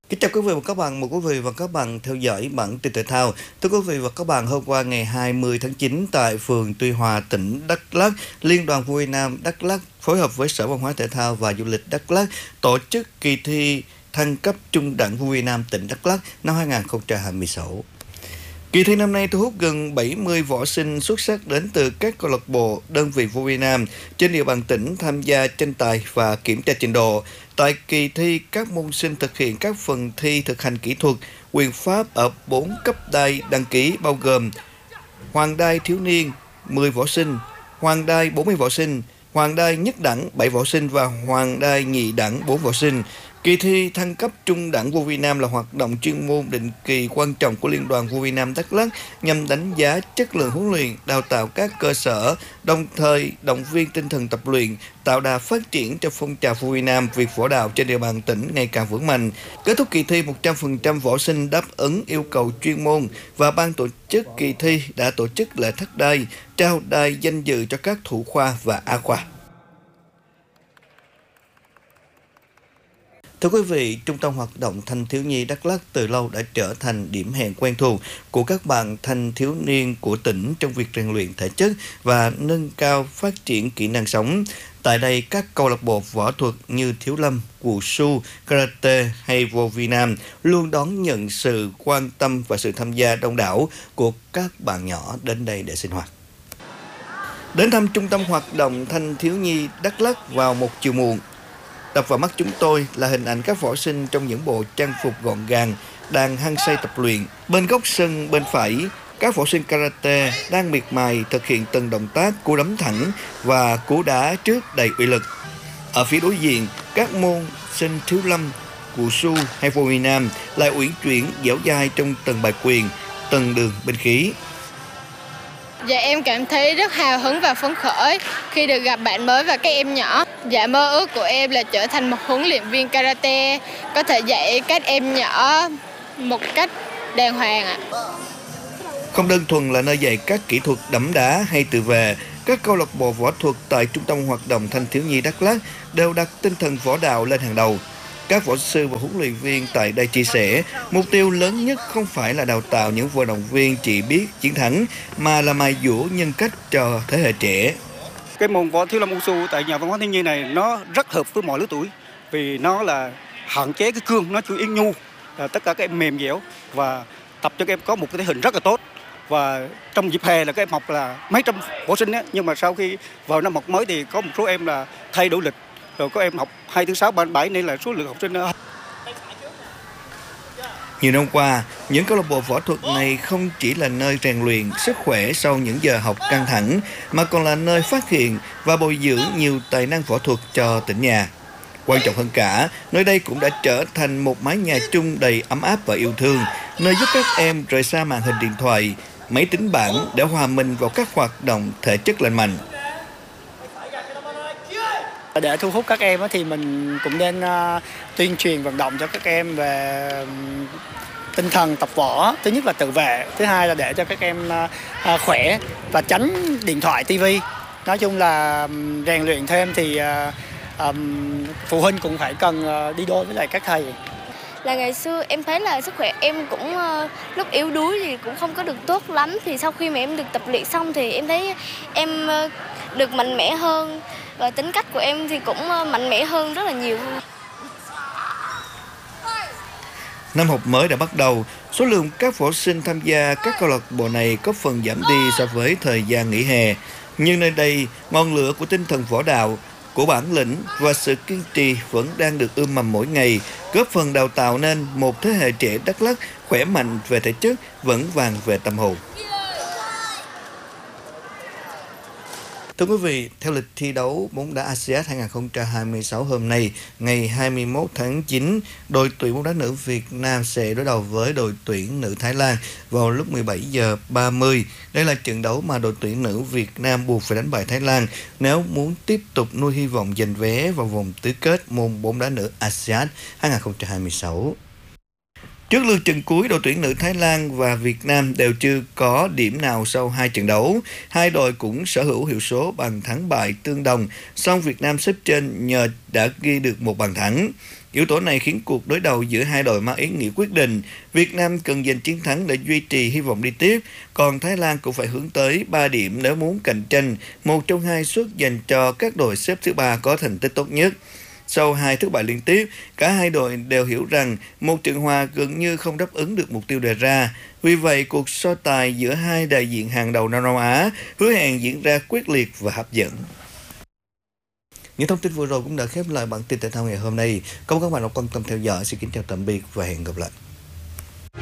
Kính chào quý vị và các bạn, mời quý vị và các bạn theo dõi bản tin thể thao. Thưa quý vị và các bạn, hôm qua ngày 20 tháng 9 tại phường Tuy Hòa, tỉnh Đắk Lắk, Liên đoàn Vô Nam Đắk Lắk phối hợp với Sở Văn hóa Thể thao và Du lịch Đắk Lắk tổ chức kỳ thi thăng cấp trung đẳng Vô Nam tỉnh Đắk Lắk năm 2026. Kỳ thi năm nay thu hút gần 70 võ sinh xuất sắc đến từ các câu lạc bộ, đơn vị vô vi nam trên địa bàn tỉnh tham gia tranh tài và kiểm tra trình độ. Tại kỳ thi, các môn sinh thực hiện các phần thi thực hành kỹ thuật, quyền pháp ở 4 cấp đai đăng ký bao gồm hoàng đai thiếu niên 10 võ sinh, hoàng đai 40 võ sinh, hoàng đai nhất đẳng 7 võ sinh và hoàng đai nhị đẳng 4 võ sinh. Kỳ thi thăng cấp trung đẳng vô vi nam là hoạt động chuyên môn định kỳ quan trọng của Liên đoàn Vô vi nam Đắk Lắk nhằm đánh giá chất lượng huấn luyện, đào tạo các cơ sở, đồng thời động viên tinh thần tập luyện, tạo đà phát triển cho phong trào vô vi nam Việt võ đạo trên địa bàn tỉnh ngày càng vững mạnh. Kết thúc kỳ thi, 100% võ sinh đáp ứng yêu cầu chuyên môn và ban tổ chức kỳ thi đã tổ chức lễ thắt đai, trao đai danh dự cho các thủ khoa và a khoa. Thưa quý vị, Trung tâm Hoạt động Thanh thiếu nhi Đắk Lắk từ lâu đã trở thành điểm hẹn quen thuộc của các bạn thanh thiếu niên của tỉnh trong việc rèn luyện thể chất và nâng cao phát triển kỹ năng sống. Tại đây, các câu lạc bộ võ thuật như Thiếu Lâm, Wushu, Karate hay Vô Vi Nam luôn đón nhận sự quan tâm và sự tham gia đông đảo của các bạn nhỏ đến đây để sinh hoạt. Đến thăm Trung tâm Hoạt động Thanh thiếu nhi Đắk Lắk vào một chiều muộn, đập vào mắt chúng tôi là hình ảnh các võ sinh trong những bộ trang phục gọn gàng đang hăng say tập luyện. Bên góc sân bên phải, các võ sinh karate đang miệt mài thực hiện từng động tác cú đấm thẳng và cú đá trước đầy uy lực. Ở phía đối diện, các môn sinh Thiếu Lâm, Wushu hay Vô Vi Nam lại uyển chuyển dẻo dai trong từng bài quyền, từng đường binh khí. Dạ, em cảm thấy rất hào hứng và phấn khởi khi được gặp bạn mới và các em nhỏ. Dạ, mơ ước của em là trở thành một huấn luyện viên karate, có thể dạy các em nhỏ một cách đàng hoàng ạ. Không đơn thuần là nơi dạy các kỹ thuật đấm đá hay tự vệ, các câu lạc bộ võ thuật tại Trung tâm Hoạt động Thanh thiếu nhi Đắk Lắk đều đặt tinh thần võ đạo lên hàng đầu. Các võ sư và huấn luyện viên tại đây chia sẻ, mục tiêu lớn nhất không phải là đào tạo những vận động viên chỉ biết chiến thắng, mà là mài dũa nhân cách cho thế hệ trẻ. Cái môn võ Thiếu Lâm Wushu tại nhà văn hóa thiếu nhi này nó rất hợp với mọi lứa tuổi, vì nó là hạn chế cái cương, nó chủ yếu nhu, tất cả các em mềm dẻo và tập cho các em có một cái thể hình rất là tốt. Và trong dịp hè là các em học là mấy trăm võ sinh ấy, nhưng mà sau khi vào năm học mới thì có một số em là thay đổi lịch, rồi có em học 2 thứ 6 3 7 nên là số lượng học sinh Nhiều năm qua, những câu lạc bộ võ thuật này không chỉ là nơi rèn luyện sức khỏe sau những giờ học căng thẳng, mà còn là nơi phát hiện và bồi dưỡng nhiều tài năng võ thuật cho tỉnh nhà. Quan trọng hơn cả, nơi đây cũng đã trở thành một mái nhà chung đầy ấm áp và yêu thương, nơi giúp các em rời xa màn hình điện thoại, máy tính bảng để hòa mình vào các hoạt động thể chất lành mạnh. Để thu hút các em thì mình cũng nên tuyên truyền vận động cho các em về tinh thần tập võ. Thứ nhất là tự vệ, thứ hai là để cho các em khỏe và tránh điện thoại, tivi. Nói chung là rèn luyện thêm thì phụ huynh cũng phải cần đi đôi với lại các thầy. Là ngày xưa em thấy là sức khỏe em cũng lúc yếu đuối thì cũng không có được tốt lắm. Thì sau khi mà em được tập luyện xong thì em thấy em được mạnh mẽ hơn. Và tính cách của em thì cũng mạnh mẽ hơn rất là nhiều. Năm học mới đã bắt đầu, số lượng các võ sinh tham gia các câu lạc bộ này có phần giảm đi so với thời gian nghỉ hè. Nhưng nơi đây, ngọn lửa của tinh thần võ đạo, của bản lĩnh và sự kiên trì vẫn đang được ươm mầm mỗi ngày, góp phần đào tạo nên một thế hệ trẻ Đắk Lắk khỏe mạnh về thể chất, vững vàng về tâm hồn. Thưa quý vị, theo lịch thi đấu bóng đá ASEAN 2026 hôm nay, ngày 21 tháng 9, đội tuyển bóng đá nữ Việt Nam sẽ đối đầu với đội tuyển nữ Thái Lan vào lúc 17 giờ 30. Đây là trận đấu mà đội tuyển nữ Việt Nam buộc phải đánh bại Thái Lan nếu muốn tiếp tục nuôi hy vọng giành vé vào vòng tứ kết môn bóng đá nữ ASEAN 2026. Trước lượt trận cuối, đội tuyển nữ Thái Lan và Việt Nam đều chưa có điểm nào sau hai trận đấu. Hai đội cũng sở hữu hiệu số bàn thắng bại tương đồng, song Việt Nam xếp trên nhờ đã ghi được một bàn thắng. Yếu tố này khiến cuộc đối đầu giữa hai đội mang ý nghĩa quyết định. Việt Nam cần giành chiến thắng để duy trì hy vọng đi tiếp, còn Thái Lan cũng phải hướng tới 3 điểm nếu muốn cạnh tranh một trong hai suất dành cho các đội xếp thứ 3 có thành tích tốt nhất. Sau 2 thất bại liên tiếp, cả hai đội đều hiểu rằng một trận hòa gần như không đáp ứng được mục tiêu đề ra. Vì vậy, cuộc so tài giữa hai đại diện hàng đầu Đông Nam Á hứa hẹn diễn ra quyết liệt và hấp dẫn. Những thông tin vừa rồi cũng đã khép lại bản tin thể thao ngày hôm nay. Cảm ơn các bạn đã quan tâm theo dõi. Xin kính chào tạm biệt và hẹn gặp lại.